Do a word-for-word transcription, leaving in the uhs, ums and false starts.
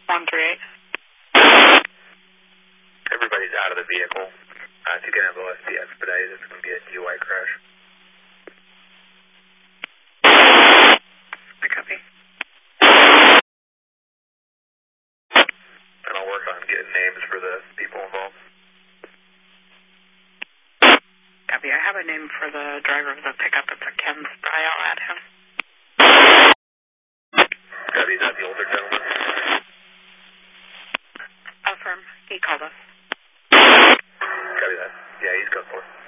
one three eight. Everybody's out of the vehicle. Uh, if you can have O S P expedited, it's going to be a D U I crash. I copy. And I'll work on getting names for the people involved. Copy. I have a name for the driver of the pickup. It's a Ken Spry. I'll add him. Copy. Is that the older gentleman? Affirm. He called us. Copy that. Yeah, he's got for it.